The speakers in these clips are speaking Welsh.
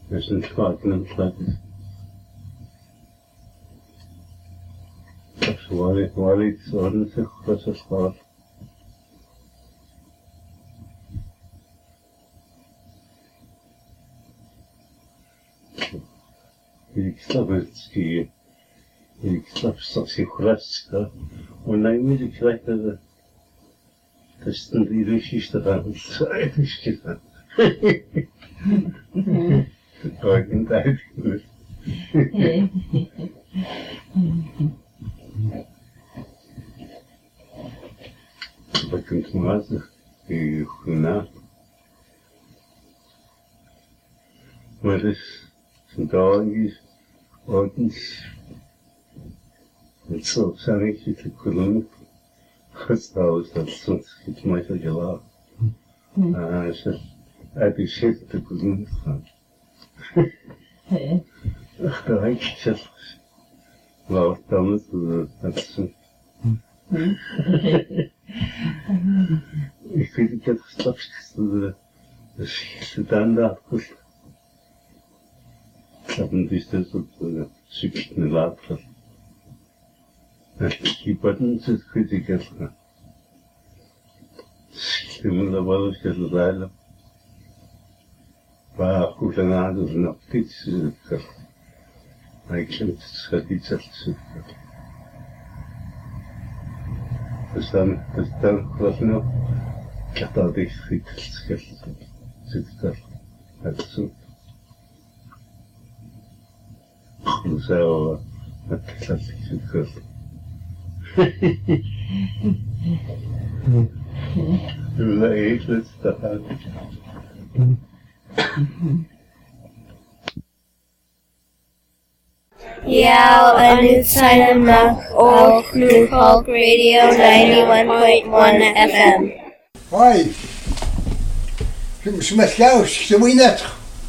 Nästan skaatinen läpi. Valit on se kasvaa. Ikslapetski, ikslapsaksikhlaska. On näin misikläitä. Tästä on riisistä ranssa. Kaiken täytyy. Bakın tuğası yüküne. Varız dağı ordens. Så sen ikke til kolonien. Forståelse som skal mig så gjøre. Så det selv til kolonien. Det er ikke selv. Var dammet altså. Ik weet niet of straks de standaard kost. Ik heb een distance op de zoekende later. Die button zit kritisch. Ik moet er wel eens gaan rijden. Maar goed en aardig nog iets. Ik vind het gaat iets echt. Dus dan was nog. Ik had al die schietschrift. Zit er. Het zo. Zo. Het klassieke schrift. Du var ekligt där. Yao and Silent All New Hulk Radio 91.1 FM. Hoi. Met jou, zo moet je net.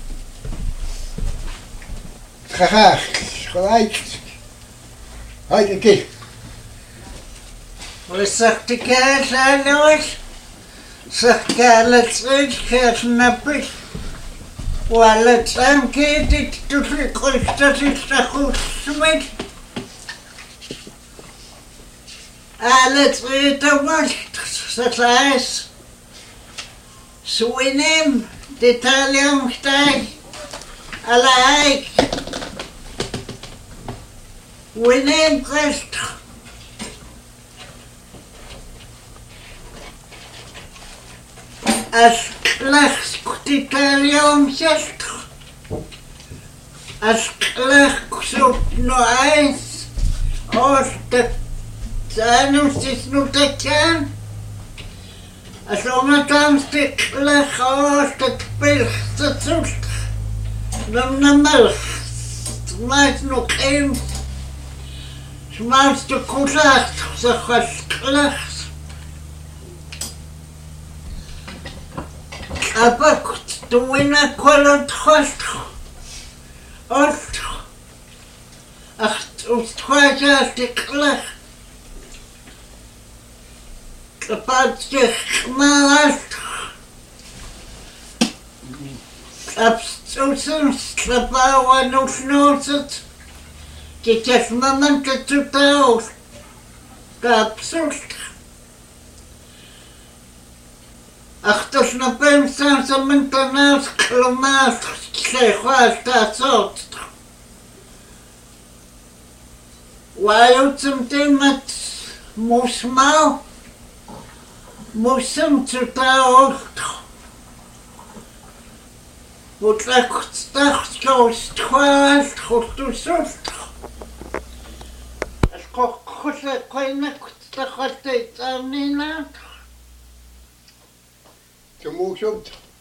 Graag, gelijk. Hoi, een keer. Wat zegt de kaas aan ons? Zegt kaas uit, nappig. Wat zijn dit te kost, dat is de goed smet. Alles eten was, dat is. Swinem, de taliumstij, alle eik. Winem kost. Als klacht die taliumstij. Als klacht zoekt nog eens. Als de tanus is nog te kan. Als onderkant de klacht als de pilste zoekt. Dan de melk. Smaakt nog eens. Smaakt de koelacht. Zeg als klacht. Abakt, du wina kwalot khost. Ost. Acht, ustwaja stikla. Kapatje maast. Abstusen slapawa nusnoset. Kitjes maman ketutaus. Kapsust. Achtos na pensam sa mentanas klomas kshehwas tatsot. Wajo zum temat musmau musum tutaocht. Wotlak stachtos twas khotusust. Asko khose koinak stachate tsamnina. Zo moe zo.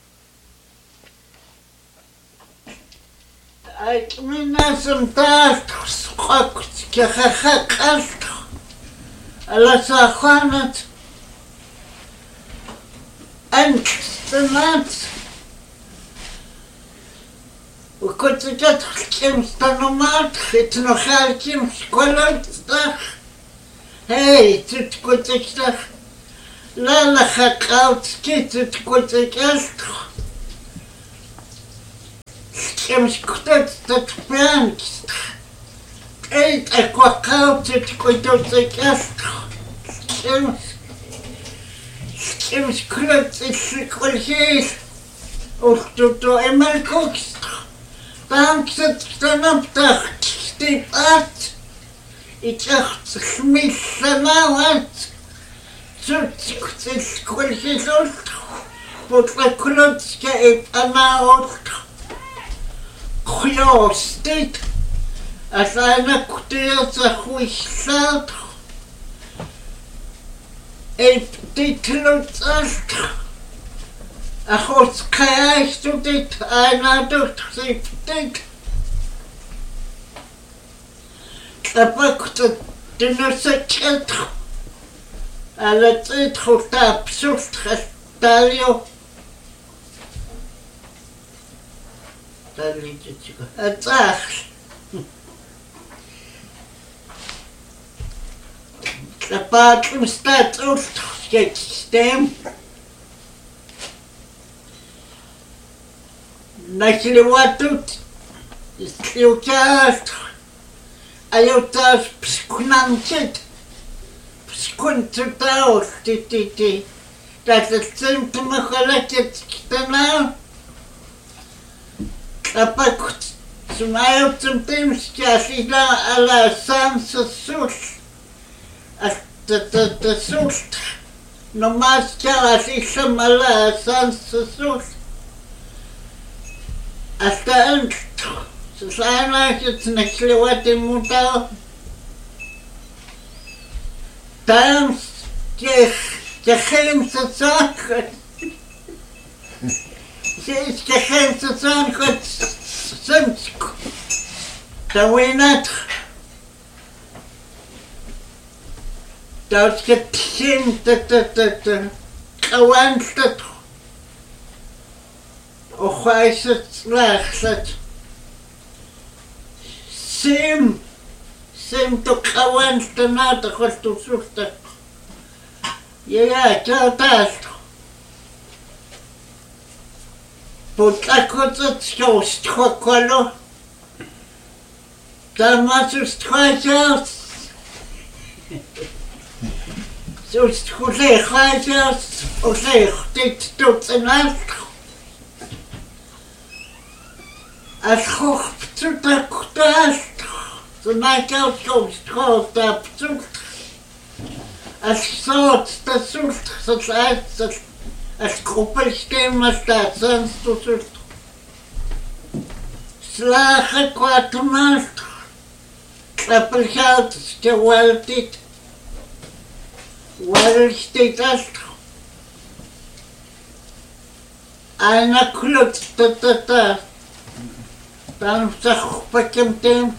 Ik ben zo'n taart geschokt, gekast. Alles aan het. En de maat. We kunnen dat gekemst normaal. Het nog gekemst kolomsdag. Hey, het koetsdag. Lala gekauwd, het koetsdag. Skimskuttet björnst. Eit aquacautet koidotsekast. Skimskuttet islikolhis. Ultuto emelkokst. Bankset stanaptacht. Stipat. Itacht smissanawat. Zutskut islikolhis ult. Potlakulotska et anaot. Khjostit. Asana kutirsa huisat. Et titlutsast. Achos kaistudit anadut siptit. Tabakta dinusakit. Alatit khutap sust Dalio. Dalio. Atach. The bathroom starts out to get stem. Nicely watut. Is cute. Ayotas pskunamchit. Pskuntutaus. Titi. That's the same to Mahalakit now. Kapakut. Sumayo sometimes Jasina a la sans sus. At the sus. No mas Jasisam a la sans sus. At the end. Susana it's next what in Mutal. Times, yes. Geheim Satzanchot. Ze is geheim Satzanchot Simsk. Da winat. Dat getim dat kawanstat. Och het slagset. Sim to kawanstat na de gostu susta. Ja, tast. Potlakotsat sjost kokolo. Damasust khajas. Sust khule khajas, oleh dit totsenast. As khokh tsutakutast. Zunakal sjost khotap tsut. As soort dat soort als koppelstem als dat soort slagen kwaadmaat klappelgeld geweldig welsteed als Ana klopt dan zag ik hem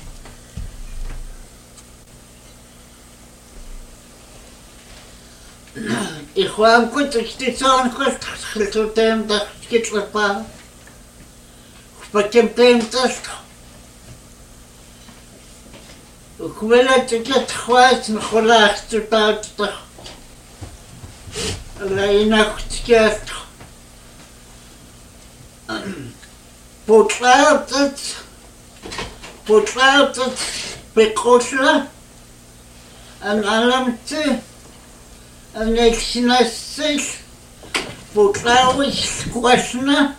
Ik kwam goed, ik zit zo aan goed, ik zit hem dat schittelijk pa. Ik heb hem test. Ik wil dat ik het kwijt en gelaagd te buiten. Alleen nacht schiet. Potlaat het, bekoselen en alarmte. En ik snasig, potlaus kwasna.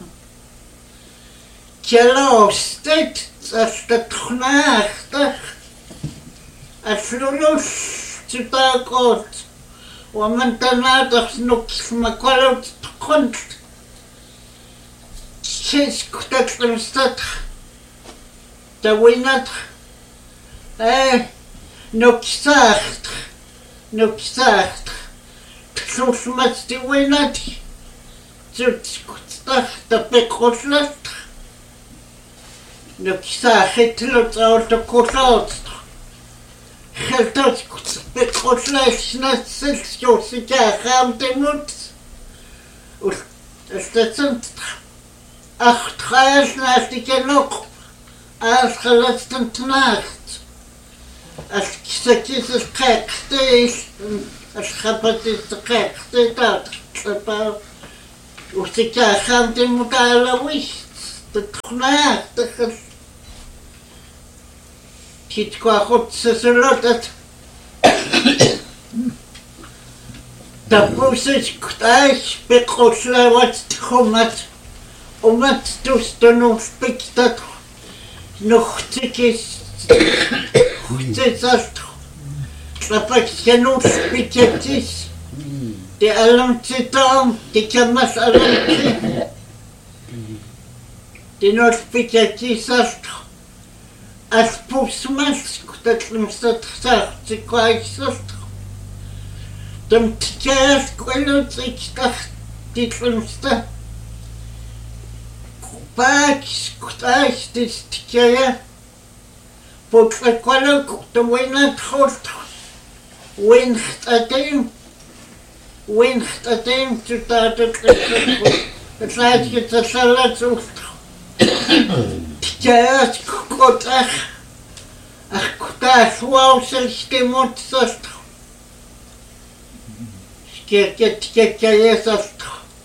Tjeloostit, als dat knaagtig. Als lulus, zitakot. Want daarna dat nog smakolot komt. Zes kutatlem stad. De winat. Nog zacht. Nog zacht. Soms met die winat. Zult kutstag de bekoslat. Nog zacht het lot uit de koslat. Geld uit bekoslat snat zes josse gaan de moet. Is dat zijn 8 jaar naast ik nog als gelastend nacht. Als ik stukjes is gekste is, als grappig is de gekste dat. Als ik gaan de moet alle wist. تتخناق تخل تتكوا خد سسلوتت تبوسش كتاش بقوشلا واتخمت ومت تستنو بكتت نختكش ختسلت تبكتنو بكتش دي ألمتتام دي كمس ألمتي دي نوت بكتش سلت أسبوسمس كتتلمست خسارت كوايش سلت dem tjärs kvällen sich die schlimmste Kubak skutash das tjärs Porque kvällen kokte winnet hårt Winst atem tjutatet det lät ju till sällat ut Tjärs kotash kotash wow selstemot sast Kekkejesast.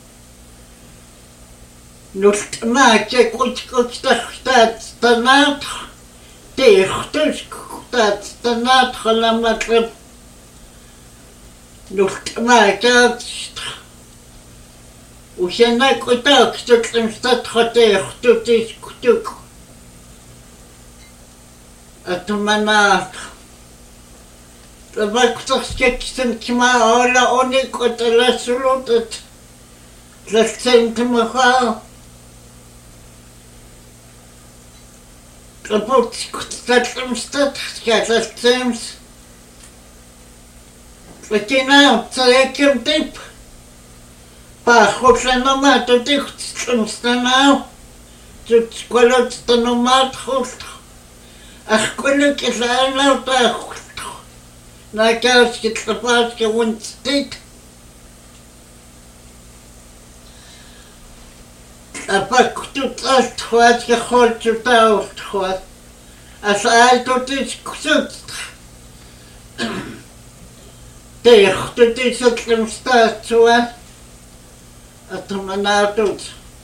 Nult maatje kutskutstat stanat. Tehtus kutstat stanat halamatrep. Nult maatjast. Usena kutak stat hotehtutis kutuk. Atumanat. Vaktaskeksen kima ala onikot ala sulutet. Lasentmaha. Kapotskutstatlemstat skalatsems. Vakina tsayakem tip. Pahotlanoma to dichtlemstanau. Tutskolotsanomat host. Achkoluk is alauta. Nakauski tlapaski winstit. Apakutut asthuat ke holtut asthuat. As altotis kusut. Tehtutis atlemstatua. Atmanatut.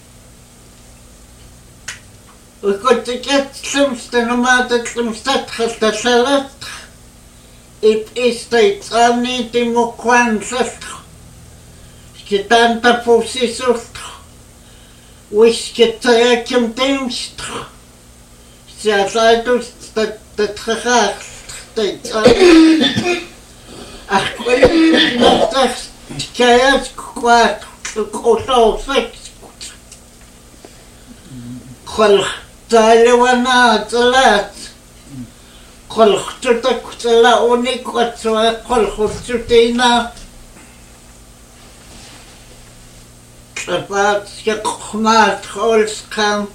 Ukotiket slimstanomatet slimstat haltasalat. It is the only democratic. Skitanta posisust. Wiskitayakim dimst. Siasaitus the trach. Ach, well, Kayas quat to Koso six. Kol Taiwana Zalat. Kolchtuta kutsala unikwatsuwa kolchtutina Tapat skakmat holskam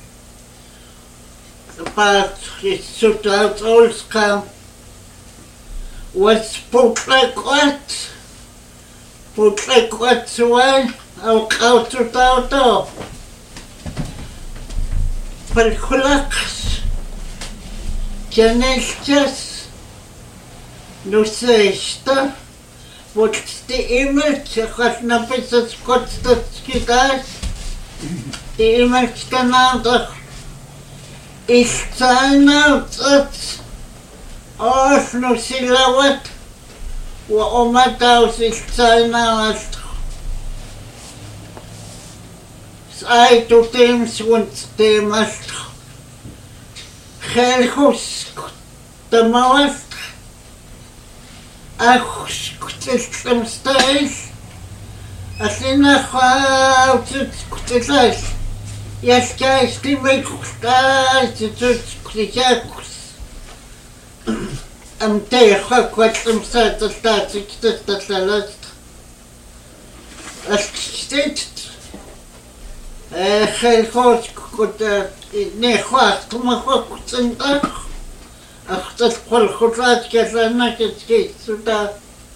Tapat skisutat holskam Was putlekwatsua au kaututauto Palkulaks Kenelkas Nusesta Вот die Image hat na bis kurz das gedacht Die Image genannt ist seiner aus Nusilawat wo Omataus ist seiner Sei du dem und dem Helhus der Mauer Ach, kutsem stais. Asina kutsais. Яскай стимей кустай, кусяkus. Амтеха кватсам сата статикта статлаласт. Аскстит. Хелхос кута не хваст, махва куцента. Ах, das Kolchotrat kesana kesket suda.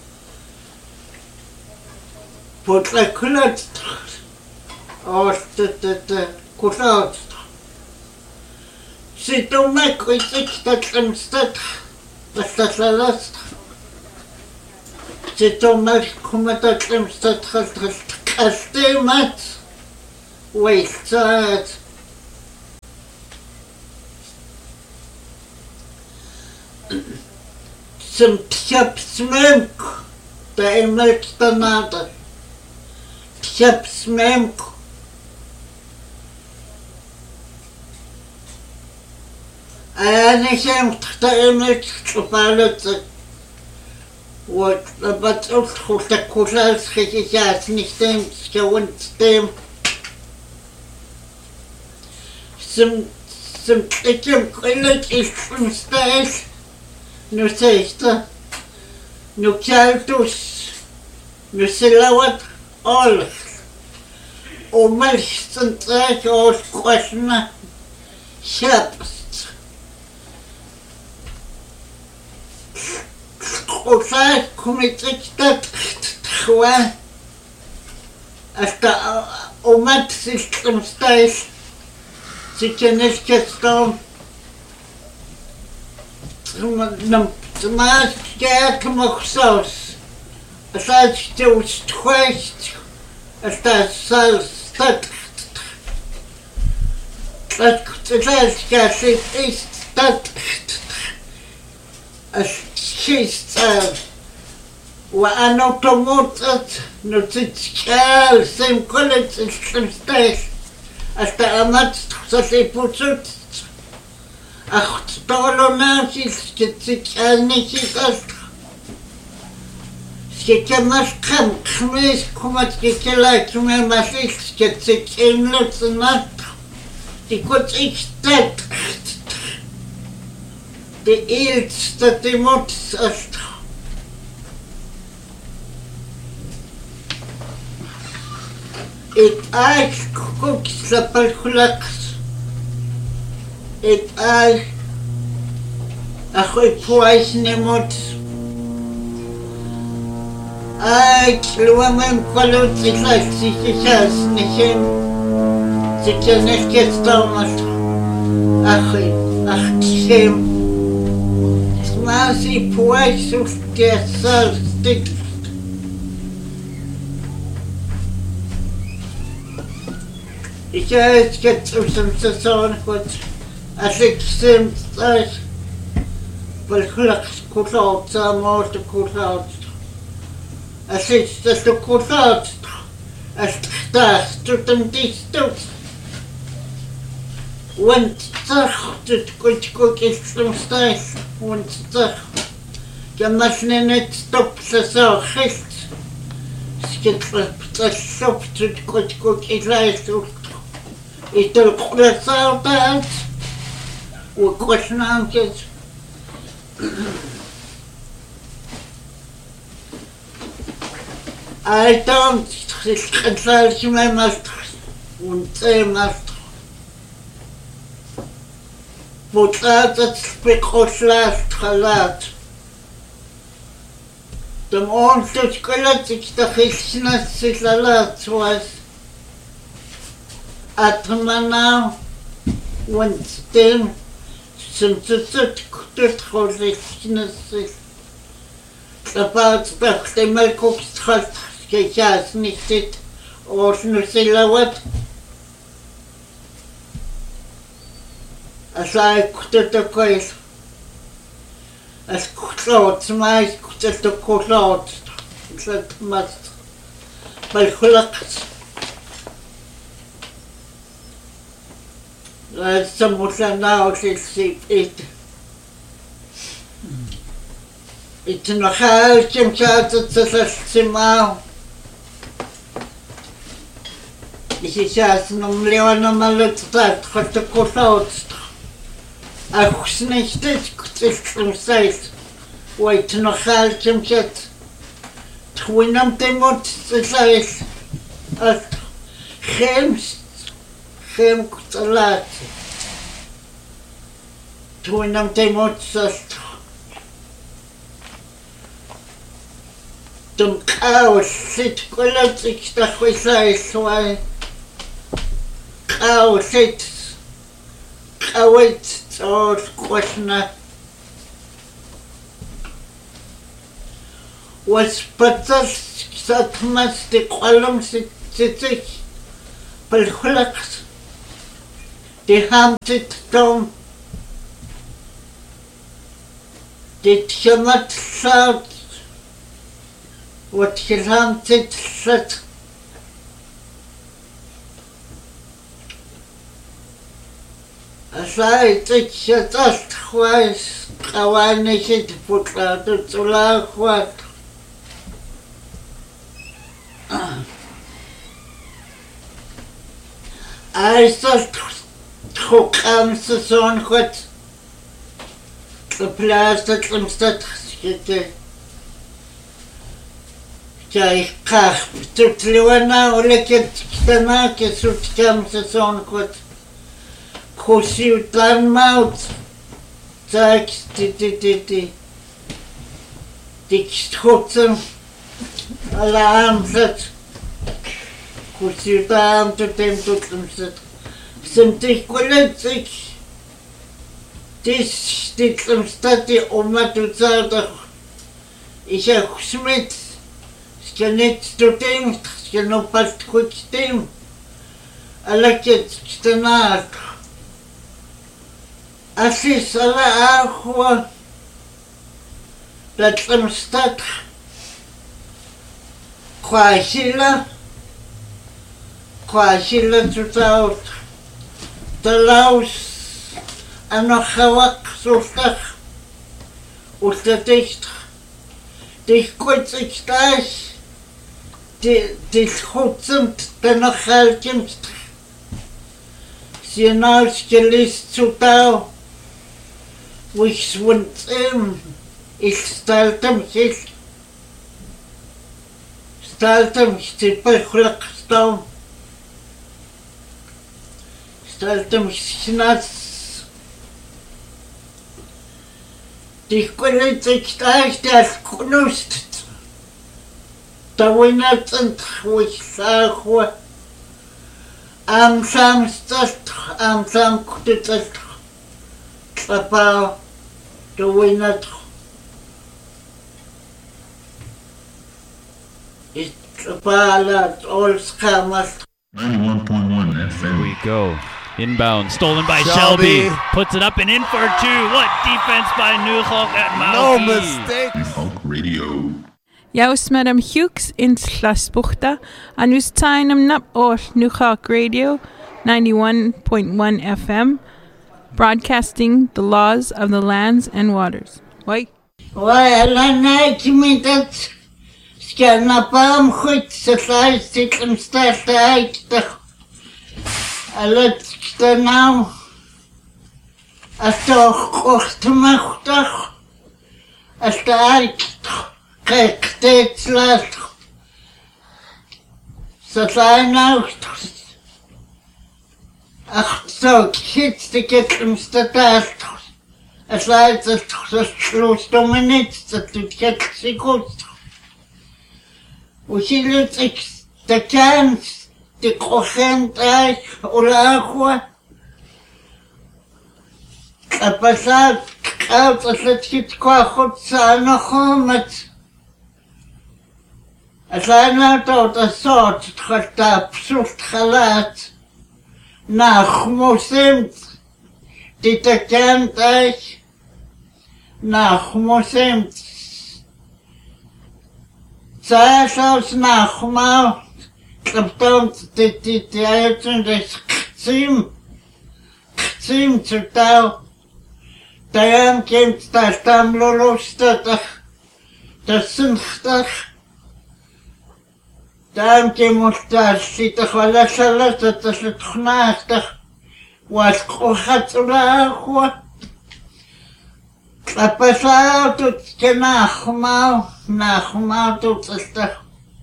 Potla kulat. Kulat. Situma kuitsik tatlamstat. Tatlalast. Situma kumatatlamstat kastemat. Waistat. Som psiapsmemk, da emelkstanada. Psiapsmemk. Anisem da emelkstapalatsa. Вот, потом так кушать сейчас не тем, что он тем. Сам таким количеством стоишь, ну что, ну чалтус, ну силоват олх. Умальствен так от косна шапст. Кушать кумитичтат хва. Asta умат систем стоишь. Сейчас что нам знаешь, как махсос, а сейчас что устроить, а сейчас стат, так знаешь, как есть стат, а чисто, оно томотат, но ты чал, сам колец, сам стоишь. Asta amat sa se putsut. Ach, stolo nasis, skitsikanikikas. Skitamas kam, kmes, kumat skitila, kume masis, skitsikinlutsunat. Tikut ikstat. De ilstat imot ast. Et aig kuks la palkulaks. Et aig achoy puais nemot. Aig luamem kwalut iklak sikikas nechem. Sikikas nechkes daumat. Achoy achchem. Smasi puais ufkesal stik. Ich weiß jetzt zum Saison gut. Als ich sind, weil ich kurz am kurz. Als ich das kurz, als das tut dem dich tut. Und sagt, gut ist zum Stich und sagt, ja man nicht stopp Saison ist. Es geht das schopft gut ist leicht. И только солдат, укошнанки. А там сказали мой мастер, он цей мастер. Вот этот прикослав халат. Там он тут колотик, так и 16 лет was. Atmana und dem sind gut trollichnis. Dabei dachte mal guckst halt gejas nicht und nur selawat. Asai kutte koil. As kutlot mais kutte kutlot. Sat mas mal khulaqs. Samutla now it nog huisje te testimonial. Ik is nog leeuwen maar het dat gaat te kort. Ach, niet dit is steeds. Wait nog huisje zet. Twinam te moet zijn. Geen laat. Toen nam hij moet zast. Toen kou zit kolat ik sta gezei zwaai. Kou zit. Kou het zo kwasna. Was patas zat mas de kolom zit ik. Pelkulaks. Die haben sich dann dit gematllat wat gehamtitlat asaitikshtat khwais qawanishit putlatu tulakhwat aisat khukhamsason khwat Plastic limstat skete. Jai kach tutliwana oleket stana ke sutkam sason kot. Kosi utlan maut. Tak ti. Dik schotzen. Alarm set. Kosi utam tutem tutlimstat. Simtik koletik. Dis dit omstati omatutsada isha khusmet skanet stotem skanopat khutstem alaket stanat asis ala akhwa dat omstat khwashila tutaut talaus أنا خواك صوتك وستتشت تشكوت إكتاش تشخوتسمت تنخالكمت سيناوش كليس تسوتاو وش ونتم استالتم ستيبال خلق ستاو استالتم شناس Die kunnen zich thuis dat knoest. Dat we net een goed zagen. Amsam kutet. Papa, dat we net. Is papa laat ons kamers. 91.1 FM. Here we go. Inbound, stolen by Shelby. Puts it up and in for two. What defense by Newhawk at Mauki. No mistake. Newhawk Radio. Jaus Madam Hughes in Slasbuchta, and who's tying them up all Newhawk Radio 91.1 FM, broadcasting the laws of the lands and waters. Why? Why, Alana, Kimitat, Scanapam, Hut, Satai, Sikum, Statai, Alat, now, a talk of Tomachta, a start, Kektates last. Satai now, ach, so kids to get them started. As I just close 2 minutes to get seconds. We looks the chance to cohent or aqua. A passage out of the kit quahot sana homet. As I not out a sort cut up soft halat. Nach mosemt. Dit kent ik nach mosemt. Zelfs nagmaal. Kaptant dit uitend is kzim totaal. Daarom komt dat tamlolostig. Dat zinchtig. Daarom komt dat zitten gelasseles dat is het gnachtig. Was kohat laagwa. A pasado tot que nachmal tot esta.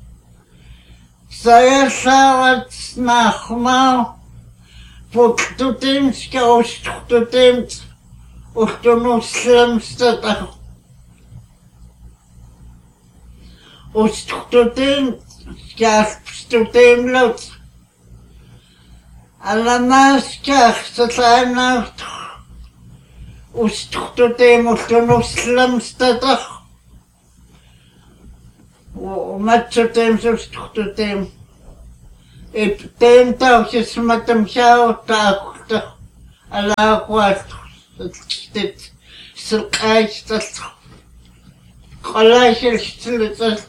Saya sawat nachmal. Put to teams que os to teams. Os to no slimsta. Os to teams que as to teams lot. Alla maskar så tränar och stuttem och slimstad och matchutem så stuttem tem tauche smatem chao ta alla quat det silkaitas Qalaashilstilitalt.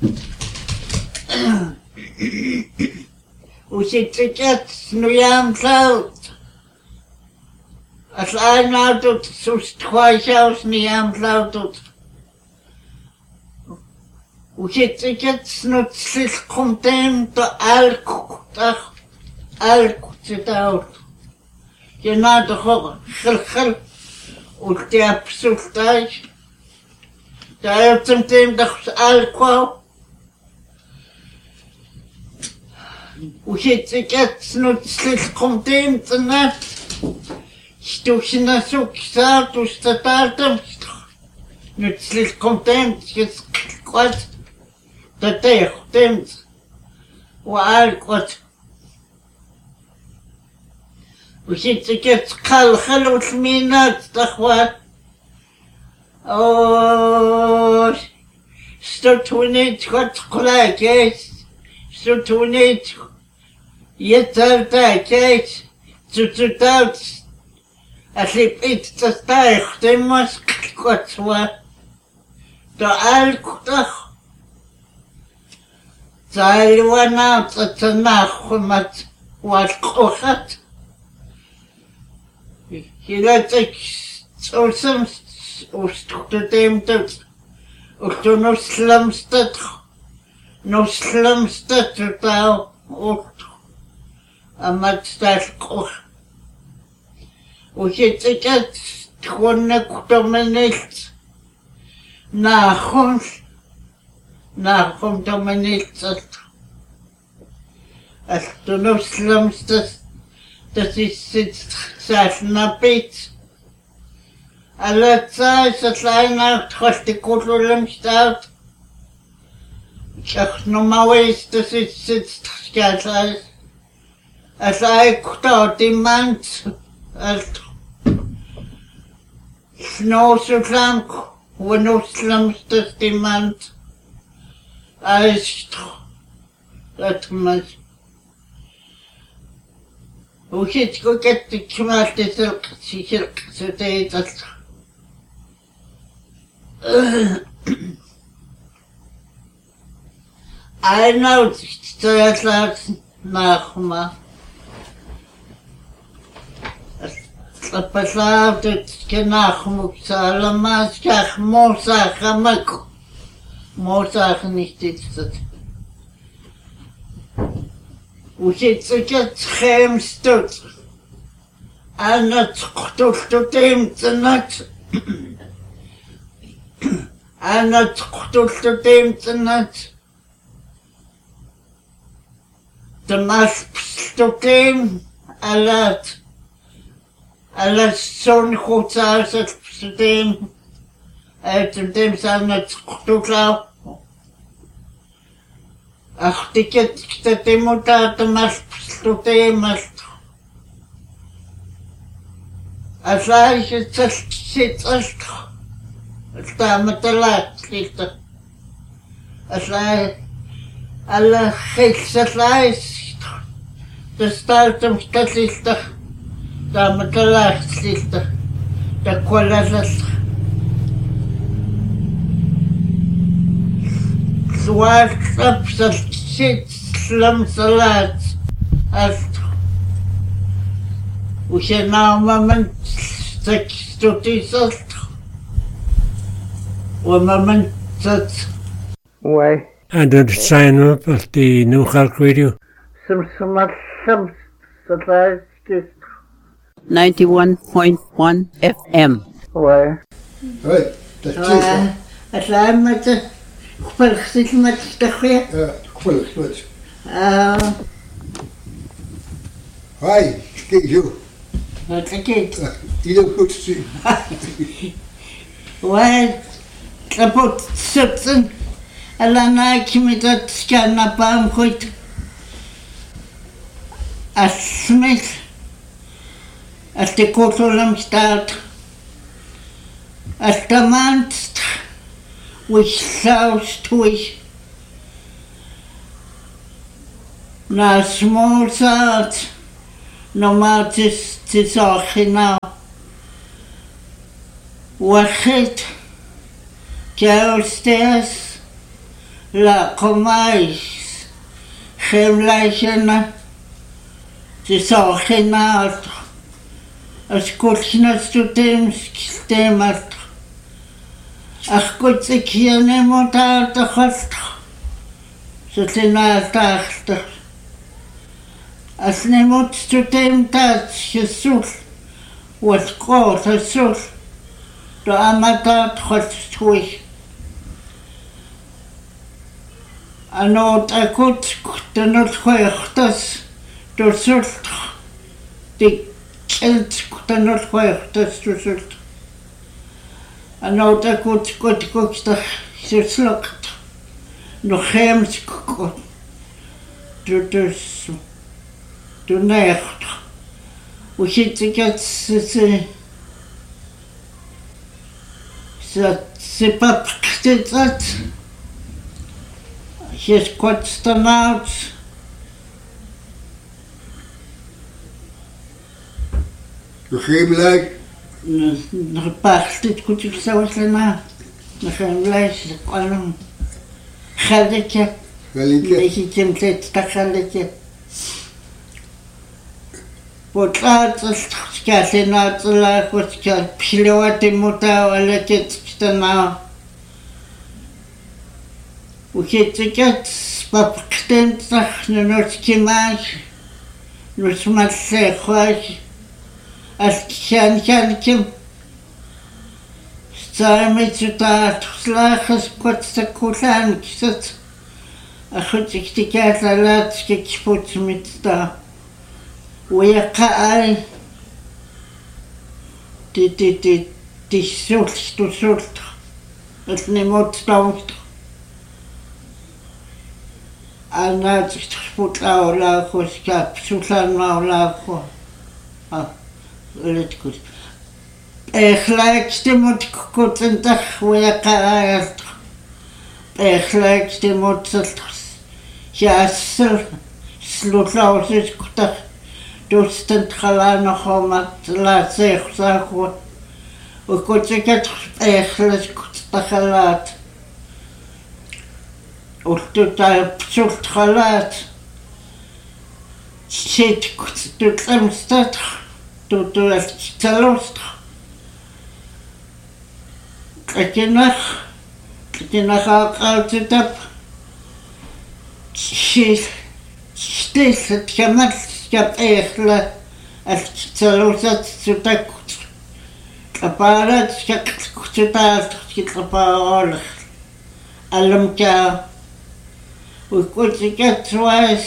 Usittikat nujaamtlaut. Aslaanautut sustquaishaus nijaamtlautut. Usittikat snutslilqumteem to alkutitaut. Jenaatoqoq khilkhil ultiapsultaaj. Taayutamteem taqs alquau. Usittikat snutslilqumteem tnat. Stuxinasuk ustatartam. Nutslilqumteem tqat. Tateeqteem wa alquat. Usittikat qalkhal ulminat taqwat. Stuttunit qatqlaakes. Stuttunit yetartaakes. Tututaut. Aslipit tastaaqtemas qatwa. Ta alqtaq. Zalwana tatanakhmat walqoqat. Hilatek tsulsam ustuteemtat. Ustunuslamstat. Nuslamstat tau ut. Amat talqoq. Usittikat tkhunnakutamanilt. Naakhum tamaniltat. Ustunuslamstat. Tasissit saalnapit. Alatsaay satlainaart qalltikkullulamstaat. Chaqnumawis tasissit skaalsaay. Asaikutaotimant. Snoosutlank. Wanuslamstastimant. Aistro. Atmas. Usitko kettikkimaltisilq suteitat. Ainaut tsayaslaat nakhma. Paslaatut kenakhmuk salamas kakhmosaakhamak. Mosaakhnistitsat. Usittikat kheemstut. Anat qtultuteemtnat. Anat qtultuteemtnat. Tamalpstuteem alat. Alat son khutsaasatstuteem. Tuteem sanat qtutlau. Achtikat ktatimutaatamalpstuteemalt. Aslaisitsitsalt. Taamatalaatsilta. Alla khilsatlais. Tastartamstasilta. Taamatalaatsilta. Takualasalta. Sualtapsaltsit slamsalaat. Alto. Ushanaumaman sekstutisalt. Wamaman sat. Why? And to sign up at the New York Radio. 91.1 FM. Hoi, Why? dat is het. Aslaamata qpalqsilmat taqia. Geweldig, goed. Hoi, kijk zo. Wat gekend. Ieder goed te zien. Waar kapot zitten. Alanaaki met dat scannapaam goed. Asmith. Als de kotolam staat. Als de maand. Which sounds twitch. Na small sound. No matter tis auch now. Wachit. Kjævstes, la komais, Gemleisena, de zorgenaat, als kulsnastutemskemat, ach kutsekiane motaatachast, zotenaatachtig, als nemotstutemtaat, Jesus, wat groot, Jesus, de amataat godstui. Anoot akut, de noodgeugtes, door zult, die kent, de noodgeugtes, door zult. Anoot akut, goed, ze slukt, nog heems, door necht. Hoe zit ik het, ze papkt het. Jest kotstanaut. Je geemlijk? Nog pacht dit goed ik zo slaan. Nog een lijstje kwam. Galletje. Beetje template dat galletje. Wat laat het schatten uit de laag wat ik pilot in moet houden het stanaut. Hoe zit ik het? Papaktent zag nu nooit kimaas. Nu smaakt ze goed. Als ik kan. Sta met je taart geslagen, kortste koelaan gezet. Goed, ik die kaart laat ik voet met sta. Hoe je kan. Die zult. Het niet moet staan. Ana sput la koskap sulan la ko let kus gelijk mot kotendag we kaart gelijk mot ja slutlaus is kutag dostent khala nog om la zeg zo we kotseket gelijk kutagalat Of totaal zoekt gelaat. Zit tot Amstad, tot het Zalost. Kijk je nog altijd op. Steeds het gemakschap eigenlijk. Als Zalost het zo dat goed. Kaparaat, schakt totaal, schikkelpaar. Alamka. Hoe goed ik het was.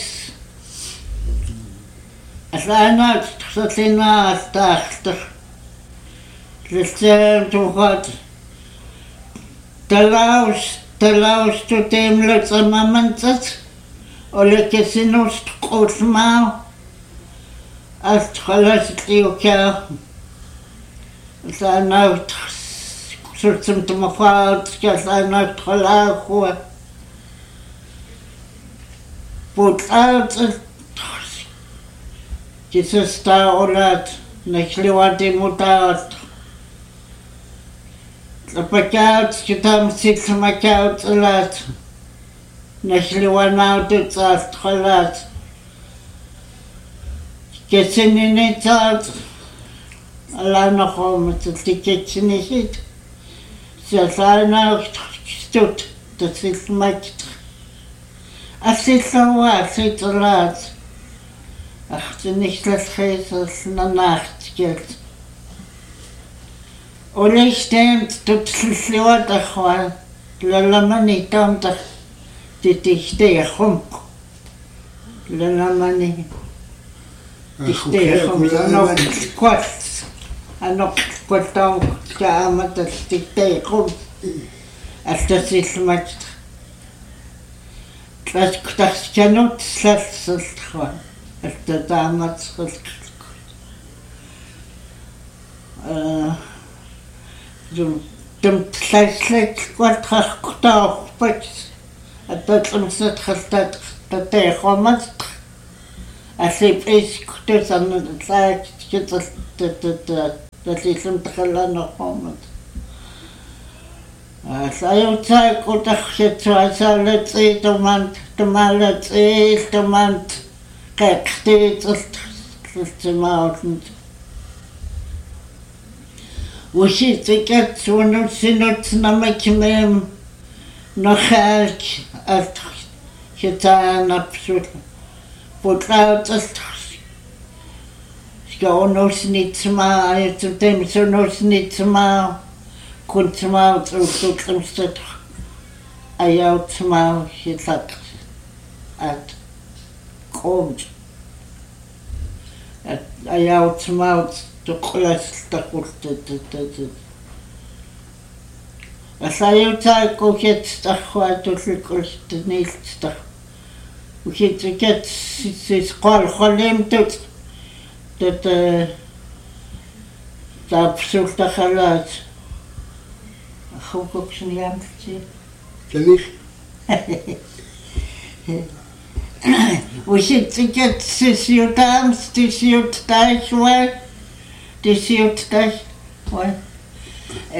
Als hij uit zat in naast achter. Dus toen gaat. Te laus tot hem lukt aan mijn zet. Olijk is in ons grootmaal. Als het geluid die elkaar. Als hij uit. Zoals hem te me valt. Als hij uit geluid hoort. Put uit. Jesus sta olat. Nechliwati mutat. Lapakaut. Kitam sit makaut olat. Nechliwanaut het zat gelat. Ketsen niet uit. Allah nog om het ticketje niet ziet. Ze zijn nou gestoot. Dat is maakt. Als het zo was, het te laat. Ach, ze niet dat geest als na nacht gaat. Olie stemt tot sliotig gewoon. Lala niet omdat dit is tegen. Lala niet. Is tegen. Nog kwart. En nog kwart ook. Ja, maar dat is tegen. Als dat is met. Dat kan ook slechts gewoon. Als de dames de slechts kwart gekocht. Dat ons het gesteld dat tegen ons. Als je is dus dan het lijkt dat is hem te gelaan nog om het. Sayutai kutaksitsuasalletsi tumalletsi tumant kekstiitsiltimautnt. Usitiket sunnutsinutsinamekimim nochaalk alt hitaanapsul putlautsilt skaunuusnitsimaa ajatutem sunnuusnitsimaa kuntsimaut uusutlimstat ajautsimaa hitlak at qoomt at ajautsimaut tuqlastakkultat asayutaakkukiattarhuatullikultiniilttar ukitikat sisqalqalimtut tat taapsultaqalaat ахукоксниамти Kenich? Usitikat sisiutams tisiuttaiswa tisiuttaiswa